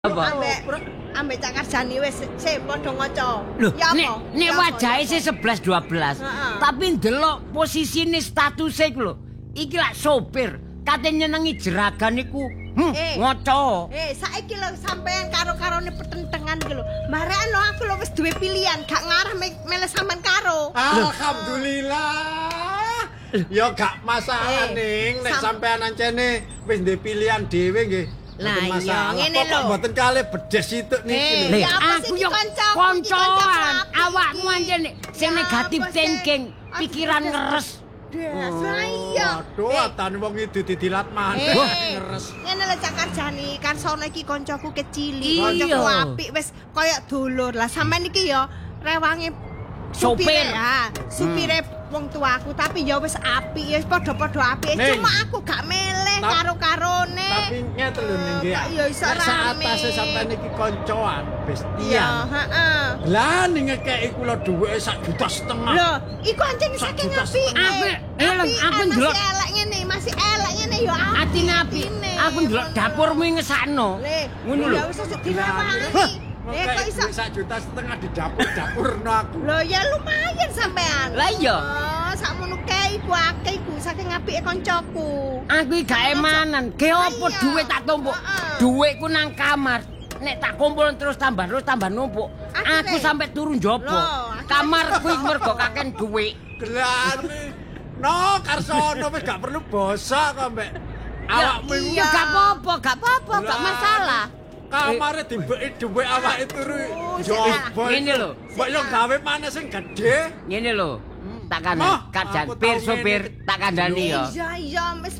Apa? Ambek Cak Karjani wis padha ngaca. Loh, Ya apa? nek wajahe sih 11 12. Tapi ndelok posisine statuse iku lho. Iki lak sopir, kate nyenengi jeragan iku. Ngaca. Saiki lho sampean karo-karone petentengan iki lho. Marekno aku lho wis duwe pilihan, gak ngarah mele sampean karo. Alhamdulillah. Ya gak masalah ning nek sampean ancene wis ndek pilihan dhewe nggih. Lah iya ngene lho. Kok mboten kalih bedes situk niki. Aku yo koncoan, awakmu anjene sing negatif thinking, pikiran ngeres. Iya. Aduh, atane wong iki didilat maneh ngeres. Ngene lho Cak Karjani, Karsono iki koncoku kecil, Iya. koncoku apik wis kaya dulur. Lah sampean iki yo rewange Sopir. Supire wong tuaku tapi ya wis apik, ya padha-padha apik. Cuma aku gak meleh karo-karone. Tapi ngeten lho nggih. Ya iso rame. Saatase sampean iki koncoan, Iya, bestian. heeh. Lah ning ngekeki kula dhuwit 1,5 juta. Lho, iku anjene saking apik. Apik. Aku ndelok masih elek ngene, masih elek ngene ya apik. atine apik. Aku ndelok dapurmu ngesakno. Ngono lho. Ya wis direwangi. Kok iso 1,5 juta di dapur-dapurno aku. Lho ya lumayan sampean. Lah iya. Oh, sakmono kae iku akeh iku saking apike koncoku. Aku iki gak emanan. Ge opo Iya. dhuwit tak tumpuk. Dhuwitku nang kamar. Nek tak kumpul terus tambah numpuk. Aku sampai turun jopo. Loh, Kamarku iki mergo kaken dhuwit. Gelane. No, Karsono wis gak perlu bosok kok mbek awakmu iki. Ya gak apa-apa, gak masalah. Kamare dibeki dhuwit awake turu. Jobo. Ngene lho. Mbok yo gawe maneh sing gedhe. Ngene lho. Tak kandhani, Oh, Karjan aku pir tahu sopir ngene. tak kandhani ya. Iya, wis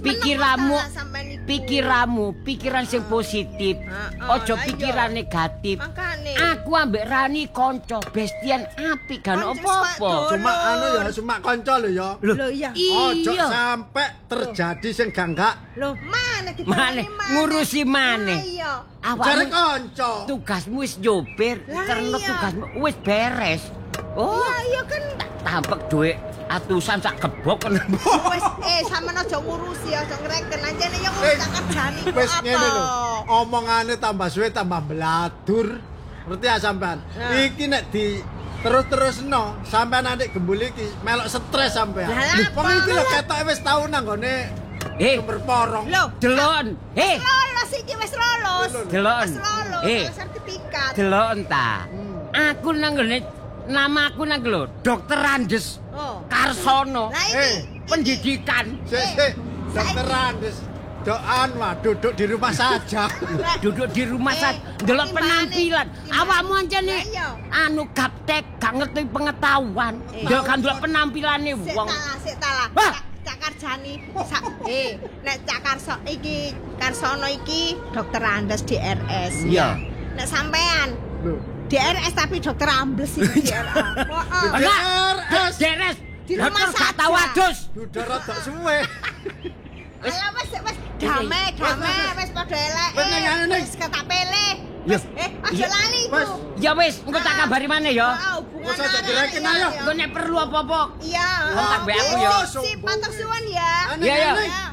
Pikiranmu, pikiran sing positif. Ojo lah pikiran iya. negatif. Makane. Aku ambek Rani kanca, bestian apik gak ono apa-apa. Cuma anu ya, cuma kanca lho ya. Lho iya. Ojo Iya. sampai terjadi sing gak. Lho, mana Maneh ngurusi maneh. Iya. Jare Awakmu kanca. tugasmu wis nyopir, Lah karena iya. tugasmu wis beres. Oh, Iya kan. tampek dhuwit atusan sak gebok. Wis sampean aja ngurusi, aja ngreken anjene yo ngurus Cak Karjani ku Wis ngene lho. apa. Omongane tambah suwe tambah beladur. Ngerti ya sampean? Iki nek di terus-terusno sampean adik gembul iki melok stres sampean. Lah, Wong iki lho ketoke wis tau nang gone sumber porong. Lho, Delon. lolos iki wis lolos. Delon. Wis lolos, sertifikat. Delon ta. Aku nang ngene namaku nang lho, Dokter Andes Oh. Karsono. Lah iki Pendidikan. Sik, Dokter Andes. Doan mah duduk di rumah saja. Duduk di rumah saja, ndelok penampilan. Awakmu ancene anu gaptek, gak ngerti pengetahuan. Ndelok kan ndelok penampilane wong. Sik talah. Cak Karjani. Nek Cak Karsono iki Dokter Andes DRS. Iya. Nek sampean Lho, DRS tapi dokter ambles iki DRS. DRS. Deres. Di rumah Dokter gak saja. tau adus. Udah rada suwe. Alah wis damai wis padha elek. Wis ning ngene. Wis tak pilih. Ya. Aja lali Wis. iku. Ya wis, engko tak kabari maneh ya. Wis aja direken ayo. Engko nek perlu apa-apa. Iya. Kontak WA aku ya. Sip, matur suwun ya. Anu Iya, iya. ngene.